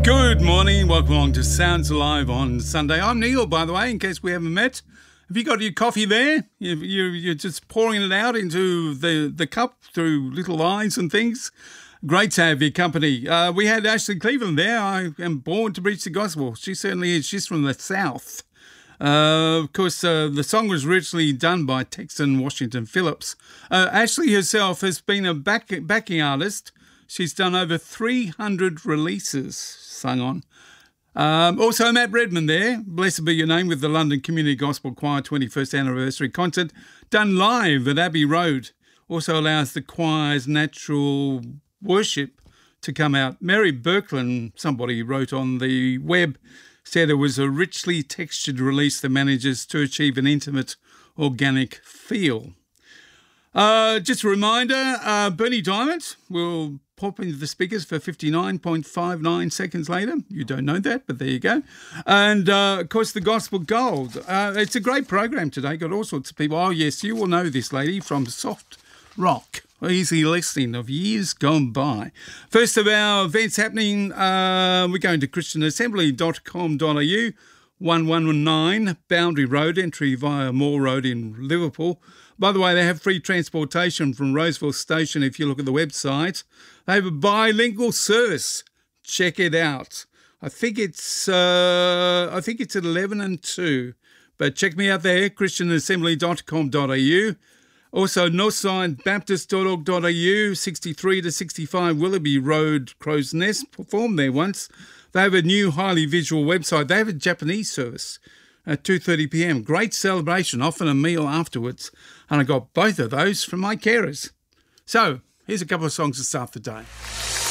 Good morning. Welcome along to Sounds Alive on Sunday. I'm Neil, by the way, in case we haven't met. Have you got your coffee there? You're just pouring it out into the cup through little lines and things. Great to have your company. We had Ashley Cleveland there. I am born to preach the gospel. She certainly is. She's from the South. Of course, the song was originally done by Texan Washington Phillips. Ashley herself has been a backing artist. She's done over 300 releases sung on. Also, Matt Redman there, Blessed Be Your Name, with the London Community Gospel Choir 21st Anniversary Concert, done live at Abbey Road. Also allows the choir's natural worship to come out. Mary Birkland, somebody wrote on the web, said it was a richly textured release that manages to achieve an intimate, organic feel. Just a reminder, Bernie Diamond will pop into the speakers for 59.59 seconds later. You don't know that, but there you go. And, of course, the Gospel Gold. It's a great program today. Got all sorts of people. Oh, yes, you will know this lady from Soft Rock. Easy listening of years gone by. First of our events happening, we're going to christianassembly.com.au, 119 Boundary Road, entry via Moore Road in Liverpool. By the way, they have free transportation from Roseville Station if you look at the website. They have a bilingual service. Check it out. I think it's at 11 and 2. But check me out there, christianassembly.com.au. Also, northsidebaptist.org.au, 63 to 65 Willoughby Road, Crow's Nest, performed there once. They have a new highly visual website. They have a Japanese service at 2:30 p.m. Great celebration, often a meal afterwards. And I got both of those from my carers. So, here's a couple of songs to start the day.